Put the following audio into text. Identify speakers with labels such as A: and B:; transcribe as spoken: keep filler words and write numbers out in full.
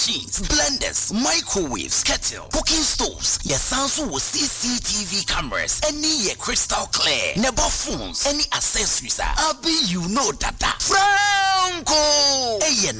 A: machines, blenders, microwaves, kettle, cooking stoves. Yes, also with C C T V cameras. Any crystal clear. Never phones. Any accessories. Abi, you know that. Franco. Hey,